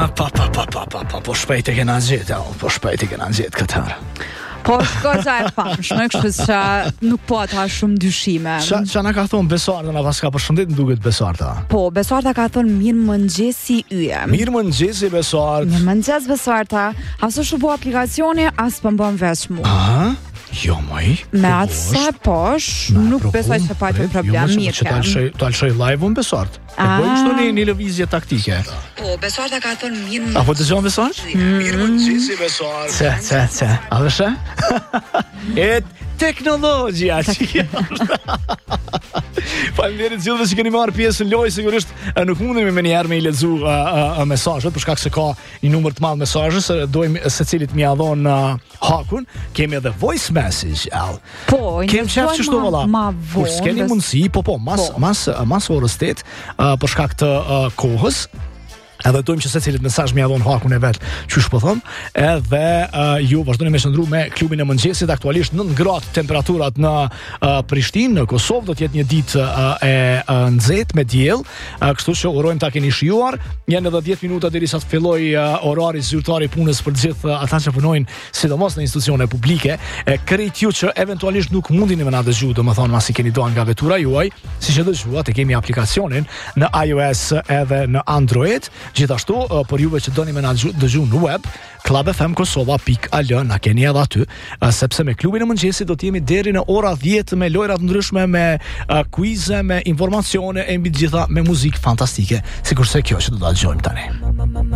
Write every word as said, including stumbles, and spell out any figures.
Pa, pa, pa, pa, pa, pa, pa, po shpejt e kena gjetë, po shpejt e kena gjetë këtër. Po shkoza e famshme, kështu që nuk po ata shumë dyshime. Qa, qa na ka thonë Besuarta, na pas ka përshëndet në duket Besuarta? Po, Besuarta ka thonë mirë mëngjesi yje. Mirë mëngjesi Besuart. Mirë mëngjes Besuarta. As është bu aplikacioni, as po mbon vesh mu. Aha. Jo, moj. Me atë sa posh, nuk besoj se pa të problem, mirë kem. Që të alëshoj live-un Besuart. E bojmë kështu një, një lëvizje taktike. Po, Besuarta ka thonë mirë mëngjes. Apo të gjohën Besuart? Mirë mëngjesi Besuart. Ce, ce, ce. A vëshe? E teknologjia që Faleminderit gjithëve që keni marrë pjesë në lojë, sigurisht nuk mundemi me njëherë me i lexu uh, uh, mesazhet, për shkak se ka një numër të madh mesazhesh, dojmë secilit më ia dhon uh, hakun. Kemi edhe voice message, al. Po, kem çfarë çështo valla. Kur s'keni mundësi, po po, mas po. mas mas orës tetë, uh, për shkak të uh, kohës. Edhe dojmë që secilit mesazh më ia dhon hakun e vet, qysh po them, edhe uh, ju vazhdoni me qëndru me klubin e mëngjesit. Aktualisht nëntë gradë temperaturat në uh, Prishtinë, në Kosovë, do të jetë një ditë uh, e uh, nxehtë me diell, uh, kështu që urojmë ta keni shijuar. Janë edhe dhjetë minuta derisa të fillojë uh, orari zyrtar i punës për të gjithë uh, ata që punojnë sidomos në institucione publike. E krejt ju që eventualisht nuk mundini me na dëgju, domethënë masi keni dalë nga vetura juaj, siç e dëgjuat, e kemi aplikacionin në iOS edhe në Android. Gjithashtu, uh, për juve që doni me na dëgju në web, club f m kosova dot a l na keni edhe aty, uh, sepse me klubin e mëngjesit do të jemi deri në ora dhjetë me lojra të ndryshme, me uh, quize, me informacione e mbi të gjitha me muzikë fantastike, sikurse kjo që do ta dëgjojmë tani.